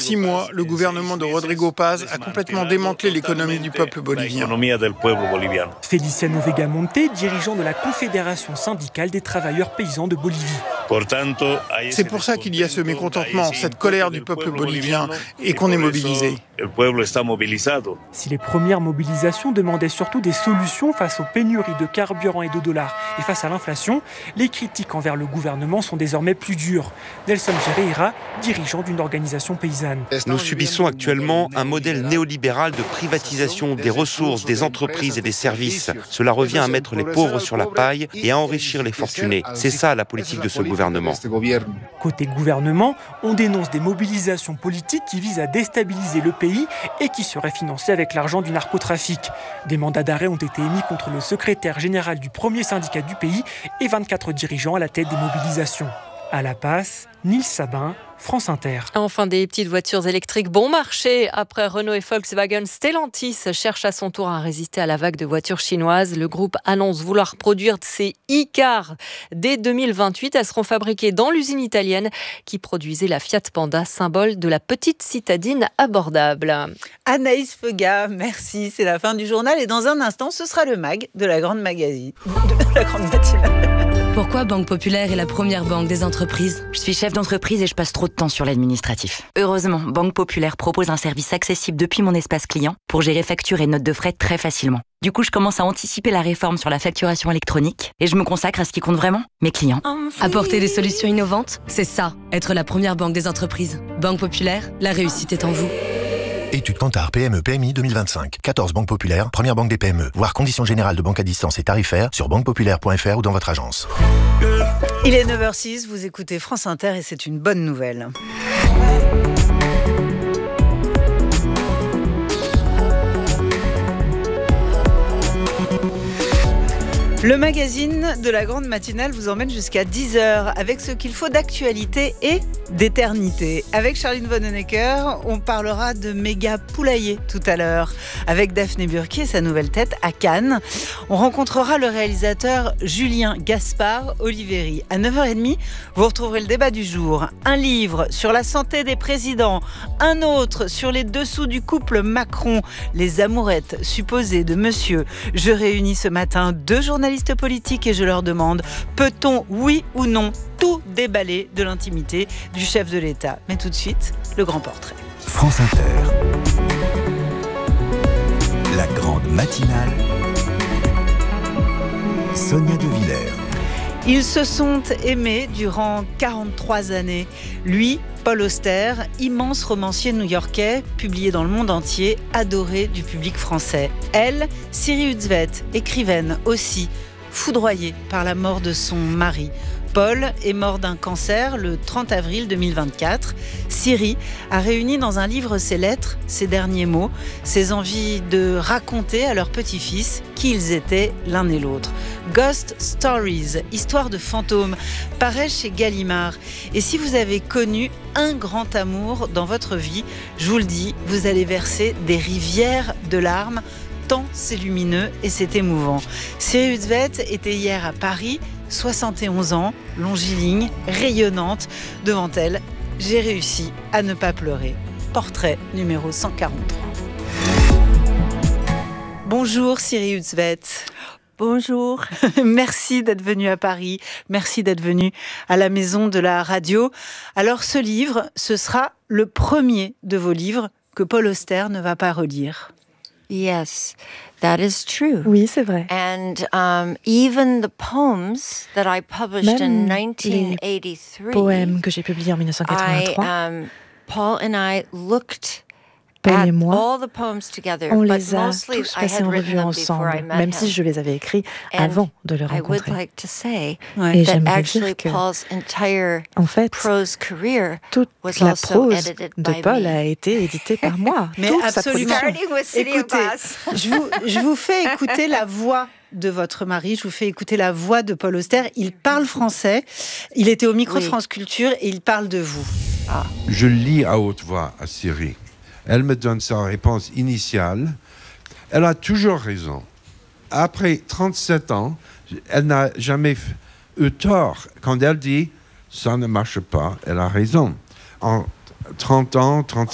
6 mois, le gouvernement de Rodrigo Paz a complètement démantelé l'économie du peuple bolivien. Feliciano Vegamonte, dirigeant de la Confédération syndicale des travailleurs paysans de Bolivie. C'est pour ça qu'il y a ce mécontentement, cette colère du peuple bolivien et qu'on est mobilisé. Si les premières mobilisations demandaient surtout des solutions face aux pénuries de carburant et de dollars et face à l'inflation, les critiques envers le gouvernement sont désormais plus dures. Nelson Ferreira, dirigeant d'une organisation paysanne. Nous subissons actuellement un modèle néolibéral de privatisation des ressources, des entreprises et des services. Cela revient à mettre les pauvres sur la paille et à enrichir les fortunés. C'est ça la politique de ce gouvernement. Côté gouvernement, on dénonce des mobilisations politiques qui visent à déstabiliser le pays et qui seraient financées avec l'argent du narcotrafic. Des mandats d'arrêt ont été émis contre le secrétaire général du premier syndicat du pays et 24 dirigeants à la tête des mobilisations. À La Paz, Nils Sabin, France Inter. Enfin, des petites voitures électriques bon marché. Après Renault et Volkswagen, Stellantis cherche à son tour à résister à la vague de voitures chinoises. Le groupe annonce vouloir produire ces e-cars dès 2028. Elles seront fabriquées dans l'usine italienne qui produisait la Fiat Panda, symbole de la petite citadine abordable. Anaïs Feuga, merci. C'est la fin du journal et dans un instant, ce sera le mag de la grande magazine, de la grande matinale. Pourquoi Banque Populaire est la première banque des entreprises ? Je suis chef d'entreprise et je passe trop de temps sur l'administratif. Heureusement, Banque Populaire propose un service accessible depuis mon espace client pour gérer factures et notes de frais très facilement. Du coup, je commence à anticiper la réforme sur la facturation électronique et je me consacre à ce qui compte vraiment, mes clients. Apporter des solutions innovantes, c'est ça, être la première banque des entreprises. Banque Populaire, la réussite est en vous. Étude Kantar PME PMI 2025. 14 banques populaires, première banque des PME. Voir conditions générales de banque à distance et tarifaires sur banquepopulaire.fr ou dans votre agence. Il est 9h06, vous écoutez France Inter et c'est une bonne nouvelle. Le magazine de la grande matinale vous emmène jusqu'à 10h avec ce qu'il faut d'actualité et d'éternité. Avec Charline Vonhoenacker, on parlera de méga poulailler tout à l'heure. Avec Daphné Burki et sa nouvelle tête à Cannes. On rencontrera le réalisateur Julien Gaspard Oliveri. À 9h30, vous retrouverez le débat du jour. Un livre sur la santé des présidents. Un autre sur les dessous du couple Macron. Les amourettes supposées de monsieur. Je réunis ce matin 2 journalistes politiques et je leur demande, peut-on, oui ou non, tout déballer de l'intimité du chef de l'État ? Mais tout de suite, le grand portrait. France Inter. La grande matinale. Sonia De Villers. Ils se sont aimés durant 43 années. Lui, Paul Auster, immense romancier new-yorkais, publié dans le monde entier, adoré du public français. Elle, Siri Huzvet, écrivaine aussi, foudroyée par la mort de son mari. Paul est mort d'un cancer le 30 avril 2024. Siri a réuni dans un livre ses lettres, ses derniers mots, ses envies de raconter à leur petit-fils qui ils étaient l'un et l'autre. Ghost Stories, histoire de fantômes, paraît chez Gallimard. Et si vous avez connu un grand amour dans votre vie, je vous le dis, vous allez verser des rivières de larmes, tant c'est lumineux et c'est émouvant. Siri Huzvet était hier à Paris, 71 ans, longiligne, rayonnante. Devant elle, j'ai réussi à ne pas pleurer. Portrait numéro 143. Bonjour Siri Huzvet. Bonjour. Merci d'être venue à Paris. Merci d'être venue à la Maison de la Radio. Alors ce livre, ce sera le premier de vos livres que Paul Auster ne va pas relire. Yes, that is true. Oui, c'est vrai. And even the poems that I published in 1983. Poèmes que j'ai publiés en 1983. Paul and I looked Paul et moi, on on les a tous passés en revue ensemble, même si je les avais écrits avant de le rencontrer. Et j'aimerais dire que, en fait, toute la prose de Paul a été éditée par moi. Mais absolument. Écoutez, je vous fais écouter la voix de votre mari, je vous fais écouter la voix de Paul Auster. Il parle français, il était au micro de France Culture et il parle de vous. Ah. Je lis à haute voix à Siri. Elle me donne sa réponse initiale. Elle a toujours raison. Après 37 ans, elle n'a jamais eu tort. Quand elle dit « ça ne marche pas », elle a raison. En 30 ans,